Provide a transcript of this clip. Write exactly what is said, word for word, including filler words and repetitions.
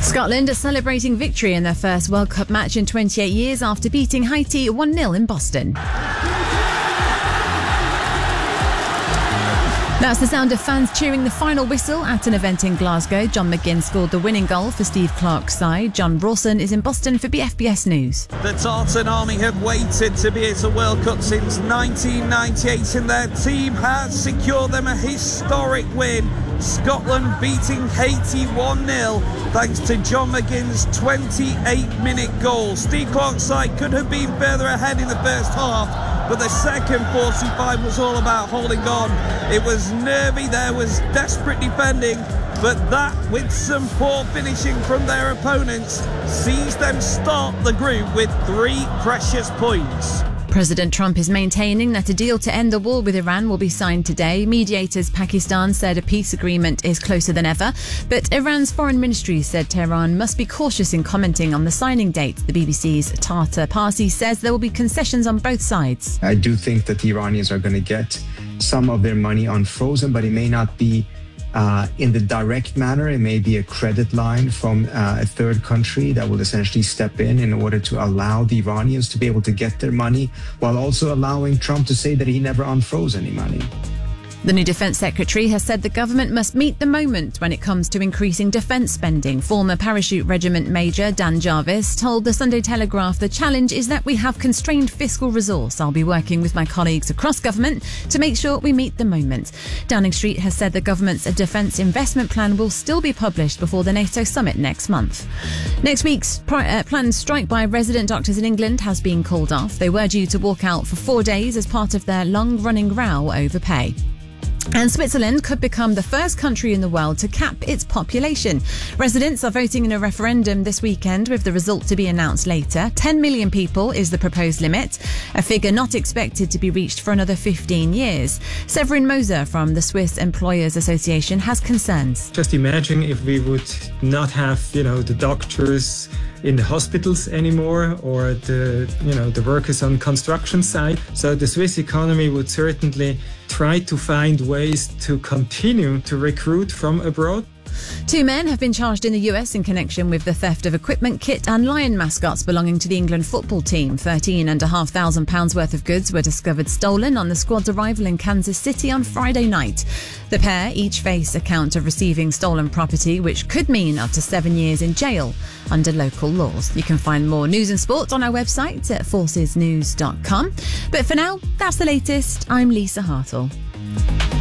Scotland are celebrating victory in their first World Cup match in twenty-eight years after beating Haiti one nil in Boston. That's the sound of fans cheering the final whistle at an event in Glasgow. John McGinn scored the winning goal for Steve Clarke's side. John Rawson is in Boston for B F B S News. The Tartan Army have waited to be at a World Cup since nineteen ninety-eight, and their team has secured them a historic win. Scotland beating Haiti one nil thanks to John McGinn's twenty-eight minute goal. Steve Clarke's side could have been further ahead in the first half, but the second forty-five was all about holding on. It was nervy, there was desperate defending, but that, with some poor finishing from their opponents, sees them start the group with three precious points. President Trump is maintaining that a deal to end the war with Iran will be signed today. Mediators Pakistan said a peace agreement is closer than ever, but Iran's foreign ministry said Tehran must be cautious in commenting on the signing date. The B B C's Tata Parsi says there will be concessions on both sides. I do think that the Iranians are going to get some of their money unfrozen, but it may not be Uh, in the direct manner. It may be a credit line from uh, a third country that will essentially step in in order to allow the Iranians to be able to get their money, while also allowing Trump to say that he never unfroze any money. The new Defence Secretary has said the government must meet the moment when it comes to increasing defence spending. Former Parachute Regiment Major Dan Jarvis told the Sunday Telegraph the challenge is that we have constrained fiscal resource. I'll be working with my colleagues across government to make sure we meet the moment. Downing Street has said the government's defence investment plan will still be published before the NATO summit next month. Next week's pri- uh, planned strike by resident doctors in England has been called off. They were due to walk out for four days as part of their long-running row over pay. And Switzerland could become the first country in the world to cap its population. Residents are voting in a referendum this weekend, with the result to be announced later. ten million people is the proposed limit, a figure not expected to be reached for another fifteen years. Severin Moser from the Swiss Employers Association has concerns. Just imagine if we would not have, you know, the doctors in the hospitals anymore, or the, you know, the workers on construction site. So the Swiss economy would certainly try to find ways to continue to recruit from abroad. Two men have been charged in the U S in connection with the theft of equipment kit and lion mascots belonging to the England football team. Thirteen and a half thousand pounds worth of goods were discovered stolen on the squad's arrival in Kansas City on Friday night. The pair each face a count of receiving stolen property, which could mean up to seven years in jail under local laws. You can find more news and sport on our website at forces news dot com. But for now, that's the latest. I'm Lisa Hartle.